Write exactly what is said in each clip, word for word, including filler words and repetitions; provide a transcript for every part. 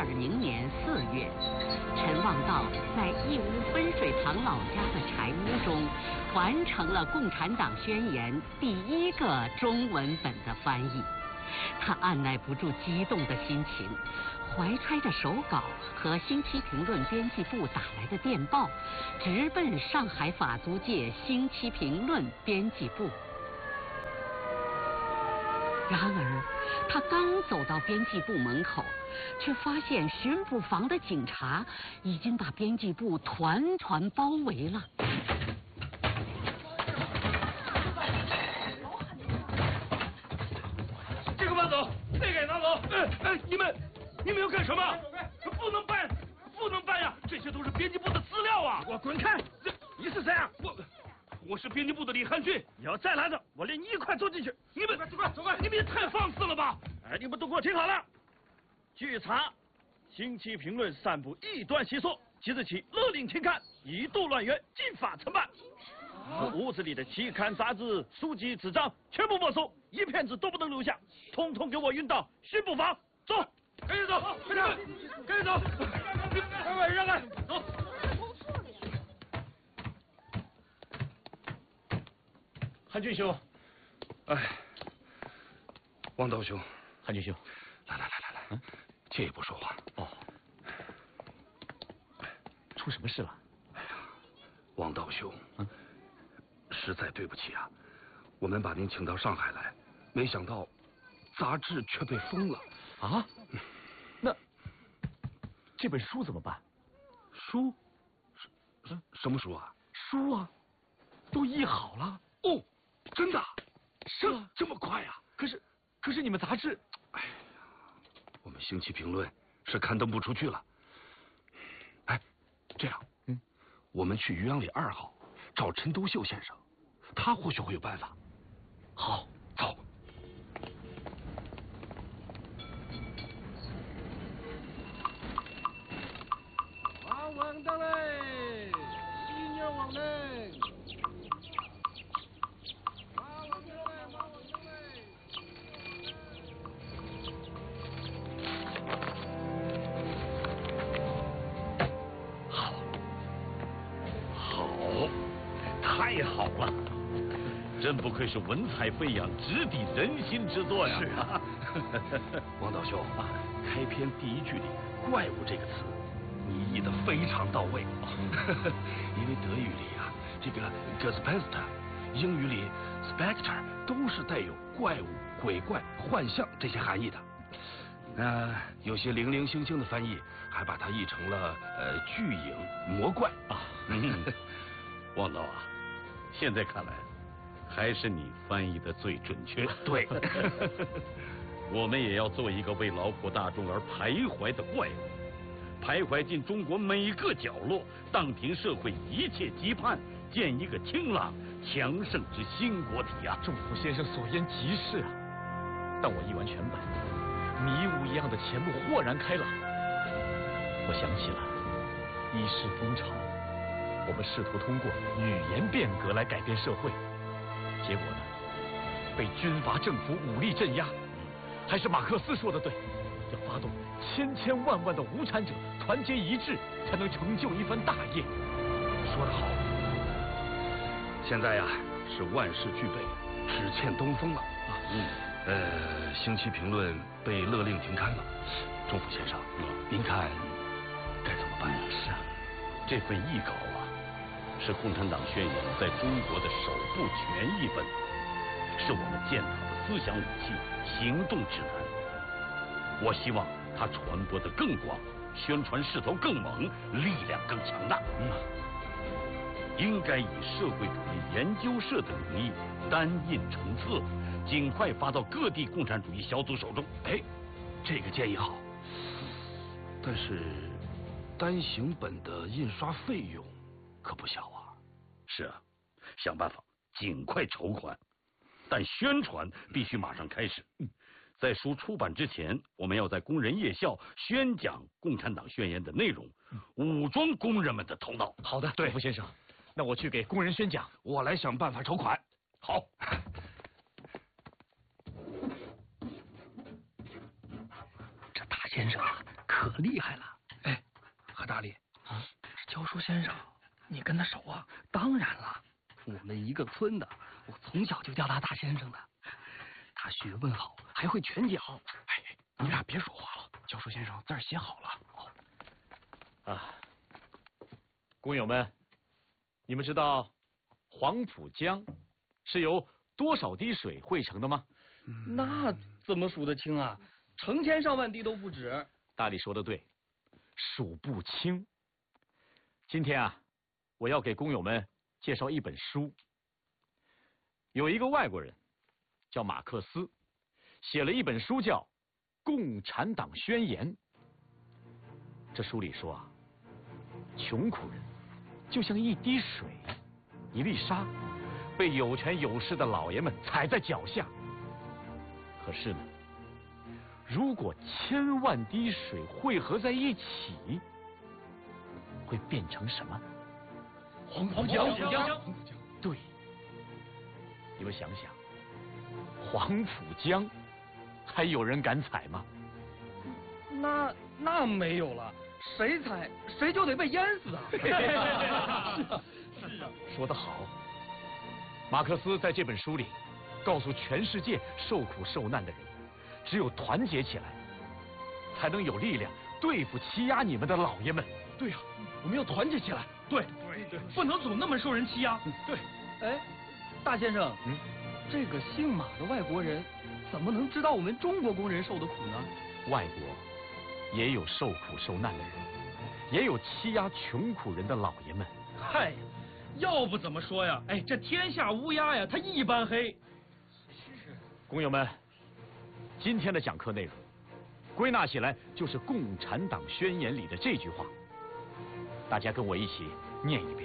二零年四月，陈望道在义乌分水塘老家的柴屋中，完成了《共产党宣言》第一个中文本的翻译。他按耐不住激动的心情，怀揣着手稿和《星期评论》编辑部打来的电报，直奔上海法租界《星期评论》编辑部。然而，他刚走到编辑部门口，却发现巡捕房的警察已经把编辑部团团包围了。 这个搬走，那个也拿走。哎哎，你们，你们要干什么？不能搬，不能搬呀！这些都是编辑部的资料啊！ 给我滚开！ 这你是谁啊？ 我。我是编辑部的李汉俊， 你要再拦着，我连你一块走进去！ 你们走开，走开！你们也太放肆了吧！ 哎，你们都给我听好了！据查，《星期评论》散布异端习俗，即日起勒令停刊，一度乱源，禁法承办。这屋子里的期刊、杂志、书籍、纸张全部没收，一片纸都不能留下，统统给我运到巡捕房。走， 赶紧走，快点，赶紧走！ 让开，让开，走。 汉俊兄， 哎，王道兄， 汉俊兄， 来来来来来，嗯，借一步说话。 哦，出什么事了？ 哎呀，王道兄，嗯，实在对不起啊，我们把您请到上海来，没想到杂志却被封了。 啊？那这本书怎么办？ 书？什什么书啊？ 书啊，都译好了。 哦。真的？ 是啊， 这么快呀？ 可是，可是你们杂志， 哎呀，我们《星期评论》是刊登不出去了。哎，这样，嗯，我们去渔阳里二号找陈独秀先生，他或许会有办法。 好， 走。 王王的嘞，新年王嘞。 太好了，真不愧是文采飞扬、直抵人心之作呀！ 是啊，王道兄啊，开篇第一句里“怪物”这个词，你译得非常到位。因为德语里啊，这个 Gespenster， 英语里 spectre 都是带有怪物、鬼怪、幻象这些含义的。那有些零零星星的翻译还把它译成了呃巨影、魔怪啊。 嗯，王道啊。现在看来，还是你翻译的最准确。 对， 我们也要做一个为劳苦大众而徘徊的怪物，徘徊进中国每个角落，荡平社会一切羁绊，建一个清朗强盛之新国体啊！ 祝福先生所言极是啊！当我译完全版，迷雾一样的前路豁然开朗。我想起了一世风潮。我们试图通过语言变革来改变社会，结果呢，被军阀政府武力镇压。还是马克思说的对，要发动千千万万的无产者团结一致，才能成就一番大业。 说得好，现在呀、啊、是万事俱备，只欠东风了啊！嗯，呃，《星期评论》被勒令停刊了，钟府先生，嗯、您看该怎么办呀？ 是啊，这份译稿啊。是《共产党宣言》在中国的首部全译本，是我们建党的思想武器、行动指南。我希望它传播得更广，宣传势头更猛，力量更强大。嗯，应该以社会主义研究社的名义单印成册，尽快发到各地共产主义小组手中。 哎，这个建议好，但是单行本的印刷费用可不小啊！ 是啊，想办法尽快筹款，但宣传必须马上开始。在书出版之前，我们要在工人夜校宣讲《共产党宣言》的内容，武装工人们的头脑。 好的，对，傅先生，那我去给工人宣讲， 我来想办法筹款。 好。 这大先生啊，可可厉害了。哎，何大力啊，这教书先生，你跟他熟啊？当然了，我们一个村的，我从小就叫他大先生的。他学问好，还会拳脚。哎，你俩别说话了，教书先生字儿写好了。 哦。啊，工友们，你们知道黄浦江是由多少滴水汇成的吗？ 嗯、那怎么数得清啊？成千上万滴都不止。 大力说的对，数不清。今天啊，我要给工友们介绍一本书。有一个外国人叫马克思，写了一本书叫《共产党宣言》。这书里说啊，穷苦人就像一滴水，一粒沙，被有权有势的老爷们踩在脚下。可是呢，如果千万滴水汇合在一起，会变成什么？黄浦江。黄浦江。对，你们想想，黄浦江还有人敢踩吗？ 那那没有了，谁踩谁就得被淹死啊！是啊，是啊， 说得好。马克思在这本书里告诉全世界受苦受难的人，只有团结起来，才能有力量对付欺压你们的老爷们。 对呀、啊，我们要团结起来。 对对对，不能总那么受人欺压。 嗯、对。哎，大先生，嗯，这个姓马的外国人怎么能知道我们中国工人受的苦呢？ 外国也有受苦受难的人，也有欺压穷苦人的老爷们。 嗨，要不怎么说呀？哎，这天下乌鸦呀，它一般黑。 是。工友们，今天的讲课内容归纳起来就是《共产党宣言》里的这句话，大家跟我一起念一遍：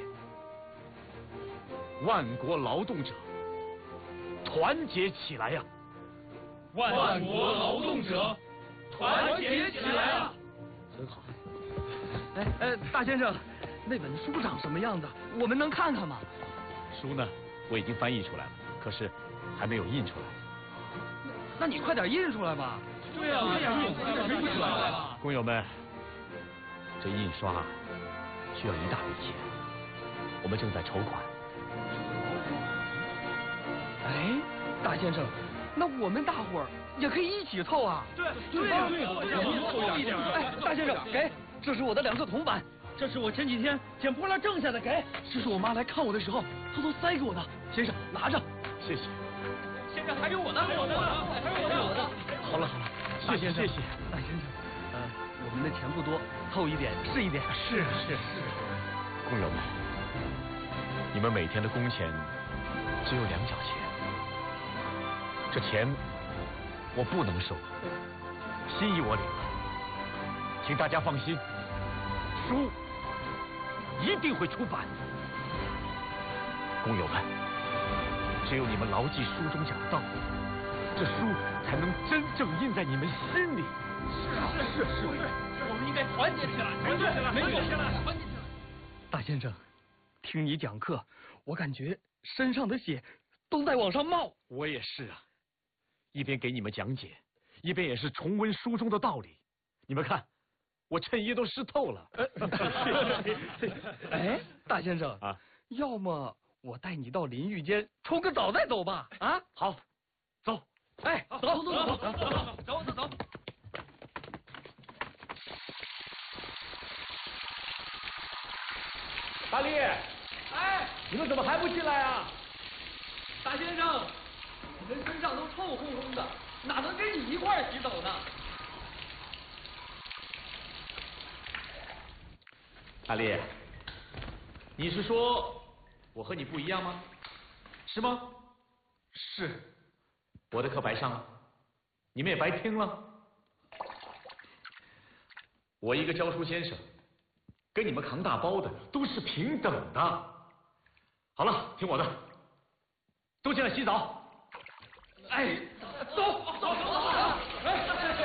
万国劳动者，团结起来呀！ 万国劳动者，团结起来呀！ 真好。 哎哎，大先生，那本书长什么样子？我们能看看吗？ 书呢，我已经翻译出来了，可是还没有印出来。 那, 那你快点印出来吧。 对呀、啊，对呀、啊，快点印出来吧。 工友们，这印刷需要一大笔钱，我们正在筹款。 哎，大先生，那我们大伙儿也可以一起凑啊。 对对呀，对呀，凑一点。 哎，大先生，给，这是我的两个铜板。 这是我前几天捡破烂挣下的，给。 这是我妈来看我的时候偷偷塞给我的，先生拿着。 谢谢。 先生还有我的，还有我的，还有我的。 好了好了，谢谢谢谢。 大先生，呃，我们的钱不多，凑一点是一点。 是是是。工友们，你们每天的工钱只有两角钱，这钱我不能收，心意我领了，请大家放心，书一定会出版。工友们，只有你们牢记书中讲的道理，这书才能真正印在你们心里。 是啊，是是是，我们应该团结起来，团结起来，团结起来，团结起来。 大先生，听你讲课，我感觉身上的血都在往上冒。 我也是啊，一边给你们讲解，一边也是重温书中的道理。你们看，我衬衣都湿透了。 哎，大先生啊，要么我带你到淋浴间冲个澡再走吧。啊， 好，走。 哎，走走走走走走走走走。 大力， 哎， 你们怎么还不进来啊？ 大先生，你们身上都臭烘烘的，哪能跟你一块儿洗澡呢？ 大力，你是说我和你不一样吗？是吗？ 是。 我的课白上了，你们也白听了。我一个教书先生，跟你们扛大包的都是平等的。好了，听我的，都进来洗澡。 哎，走走走走！哎。